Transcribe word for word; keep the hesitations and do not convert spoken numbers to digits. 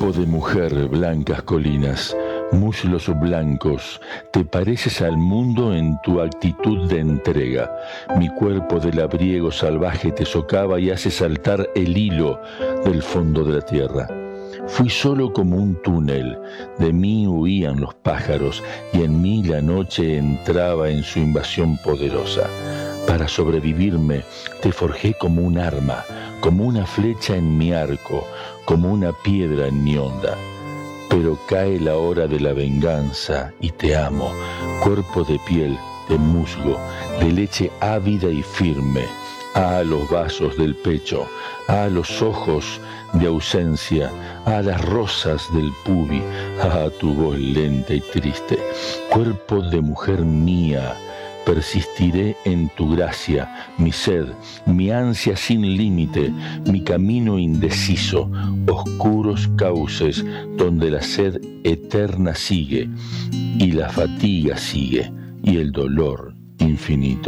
Cuerpo de mujer, blancas colinas, muslos blancos, te pareces al mundo en tu actitud de entrega. Mi cuerpo de labriego salvaje te socava y hace saltar el hilo del fondo de la tierra. Fui solo como un túnel, de mí huían los pájaros y en mí la noche entraba en su invasión poderosa. Para sobrevivirme te forjé como un arma, como una flecha en mi arco, como una piedra en mi onda. Pero cae la hora de la venganza y te amo, cuerpo de piel, de musgo, de leche ávida y firme. Ah, los vasos del pecho, ah, los ojos de ausencia, ah, las rosas del pubi, ah, tu voz lenta y triste. Cuerpo de mujer mía, persistiré en tu gracia, mi sed, mi ansia sin límite, mi camino indeciso, oscuros cauces donde la sed eterna sigue y la fatiga sigue y el dolor infinito.